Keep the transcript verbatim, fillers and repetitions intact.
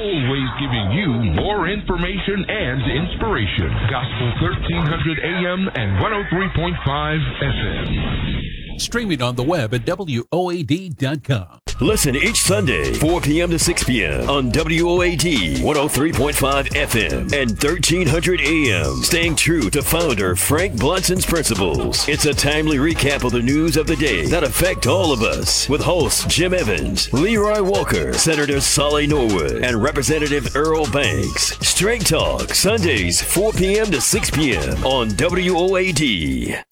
always giving you more information and inspiration. Gospel thirteen hundred A M and one oh three point five F M. Streaming on the web at W O A D dot com. Listen each Sunday, four p.m. to six p.m. on W O A D one oh three point five F M and thirteen hundred A M. Staying true to founder Frank Blunson's principles. It's a timely recap of the news of the day that affect all of us. With hosts Jim Evans, Leroy Walker, Senator Solly Norwood, and Representative Earl Banks. Straight Talk, Sundays, four p.m. to six p.m. on W O A D.